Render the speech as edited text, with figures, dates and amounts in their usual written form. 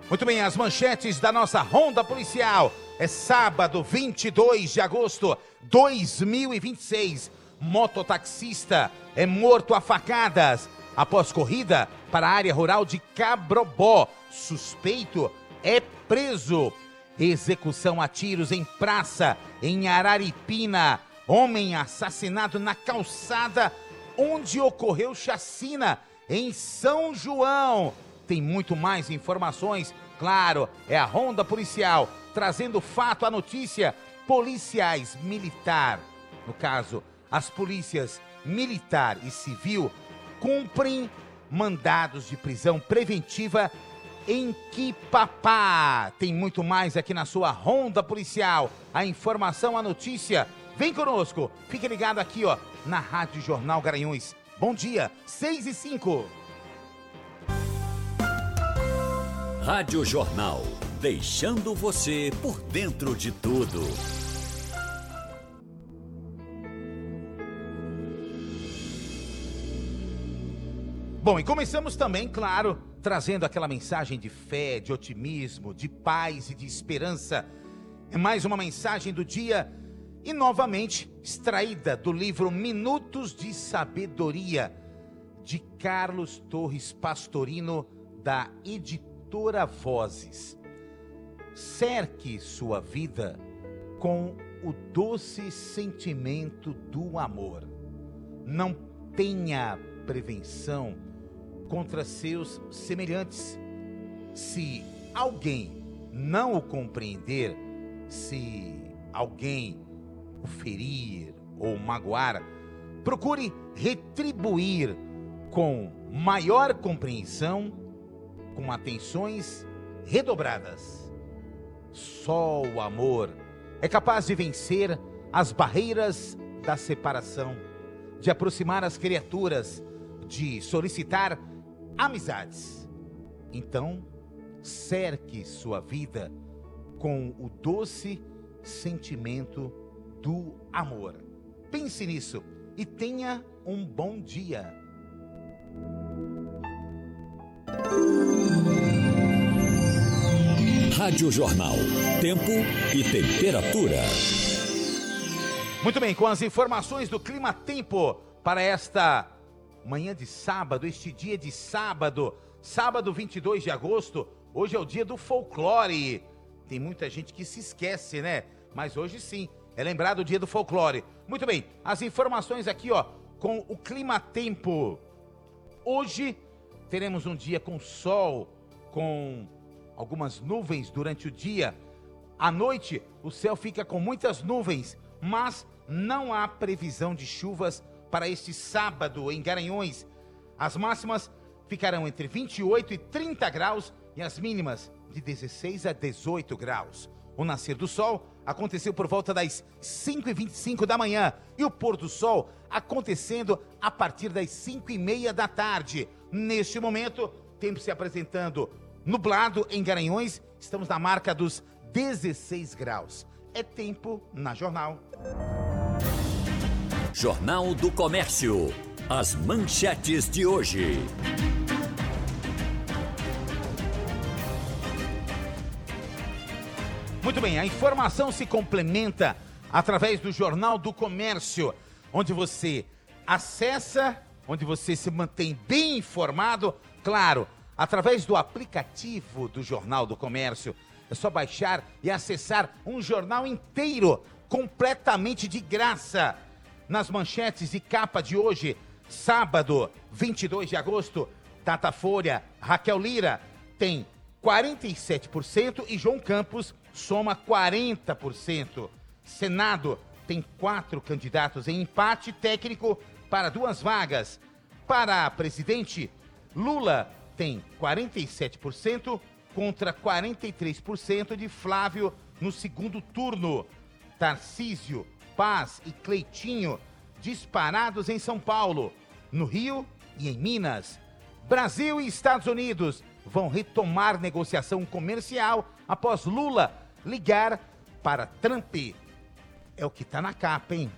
Muito bem, as manchetes da nossa ronda policial. É sábado, 22 de agosto de 2026. Mototaxista é morto a facadas após corrida para a área rural de Cabrobó. Suspeito é preso. Execução a tiros em praça em Araripina. Homem assassinado na calçada onde ocorreu chacina em São João. Tem muito mais informações, claro, é a Ronda Policial, trazendo o fato, a notícia, policiais militar. No caso, as polícias militar e civil cumprem mandados de prisão preventiva em Quipapá. Tem muito mais aqui na sua Ronda Policial. A informação, a notícia, vem conosco. Fique ligado aqui, ó, na Rádio Jornal Garanhuns. Bom dia, 6h05. Rádio Jornal, deixando você por dentro de tudo. Bom, e começamos também, claro, trazendo aquela mensagem de fé, de otimismo, de paz e de esperança. É mais uma mensagem do dia e novamente extraída do livro Minutos de Sabedoria, de Carlos Torres Pastorino, da editora Vozes. Cerque sua vida com o doce sentimento do amor. Não tenha prevenção contra seus semelhantes. Se alguém não o compreender, se alguém o ferir ou magoar, procure retribuir com maior compreensão, com atenções redobradas. Só o amor é capaz de vencer as barreiras da separação, de aproximar as criaturas, de solicitar amizades. Então, cerque sua vida com o doce sentimento do amor. Pense nisso e tenha um bom dia. Rádio Jornal, tempo e temperatura. Muito bem, com as informações do Clima Tempo para esta manhã de sábado, este dia de sábado, sábado 22 de agosto, hoje é o dia do folclore. Tem muita gente que se esquece, né? Mas hoje sim, é lembrado o dia do folclore. Muito bem, as informações aqui, ó, com o Clima Tempo. Hoje teremos um dia com sol, com algumas nuvens durante o dia. À noite, o céu fica com muitas nuvens, mas não há previsão de chuvas para este sábado em Garanhuns. As máximas ficarão entre 28 e 30 graus e as mínimas de 16 a 18 graus. O nascer do sol aconteceu por volta das 5h25 da manhã e o pôr do sol acontecendo a partir das 5h30 da tarde. Neste momento, tempo se apresentando nublado em Garanhuns, estamos na marca dos 16 graus. É tempo na Jornal. Jornal do Comércio. As manchetes de hoje. Muito bem, a informação se complementa através do Jornal do Comércio, onde você acessa, onde você se mantém bem informado, claro, através do aplicativo do Jornal do Comércio. É só baixar e acessar um jornal inteiro, completamente de graça. Nas manchetes e capa de hoje, sábado, 22 de agosto, Datafolha, Raquel Lira tem 47% e João Campos soma 40%. Senado tem 4 candidatos em empate técnico para 2 vagas. Para presidente, Lula tem 47% contra 43% de Flávio no segundo turno. Tarcísio, Paz e Cleitinho disparados em São Paulo. No Rio e em Minas, Brasil e Estados Unidos vão retomar negociação comercial após Lula ligar para Trump. É o que está na capa, hein?